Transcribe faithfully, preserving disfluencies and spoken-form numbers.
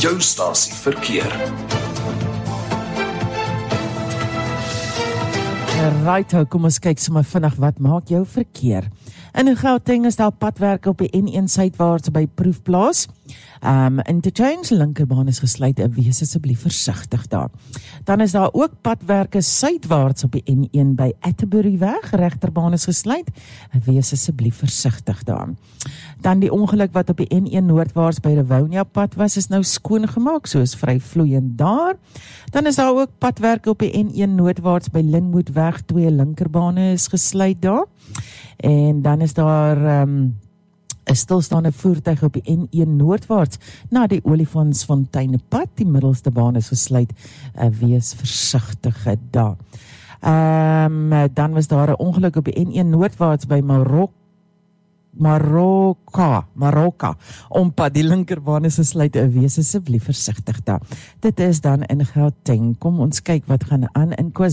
jou stasie verkeer. Right, kom ons kyk sommer vinnig wat maak jou verkeer. In Gauteng is daar padwerke op die N een suidwaarts by Proefplaas. Um, interchange, linkerbaan is gesluit, wees asseblief versigtig daar. Dan is daar ook padwerke suidwaarts op die N een by Atterbury weg, regterbaan is gesluit, wees asseblief versigtig daar. Dan die ongeluk wat op die N een noordwaarts by Rivonia pad was, is nou skoon gemaak, so is vry vloeiend daar. Dan is daar ook padwerke op die N een noordwaarts by Linwood weg, twee linkerbane is gesluit daar. En dan is daar um, 'n stilstaande voertuig op die N een noordwaarts na die Olifantsfontein pad, die middelste baan is gesluit, uh, wees versigtig daar. Um, dan was daar 'n ongeluk op die N een noordwaarts by Marok Marokka, Marokka, ompad, die linkerbaan is gesluit, wees asseblief versigtig daar. Dit is dan in Gauteng. Kom ons kyk wat gaan aan in KwaZulu.